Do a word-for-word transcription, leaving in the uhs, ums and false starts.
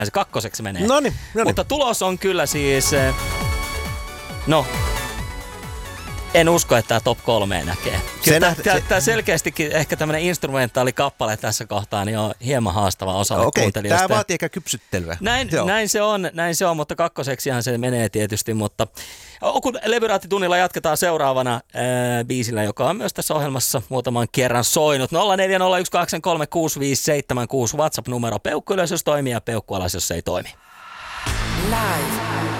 se kakkoseksi menee. Noniin, noniin. Mutta tulos on kyllä siis, no, en usko, että tämä top kolmeen näkee. Tämä selkeästikin ehkä tämmöinen instrumentaali kappale tässä kohtaa niin on hieman haastava osalle Okei, kuuntelijoista. tämä vaatii ehkä kypsyttelyä. Näin, näin, se on, näin se on, mutta kakkoseksihan se menee tietysti. Mutta kun Levyraattitunnilla jatketaan seuraavana ää, biisillä, joka on myös tässä ohjelmassa muutaman kerran soinut. nolla neljä nolla yksi kahdeksan kolme kuusi viisi seitsemän kuusi WhatsApp-numero. Peukku ylös, jos toimii, ja peukku alas, jos ei toimi. Live.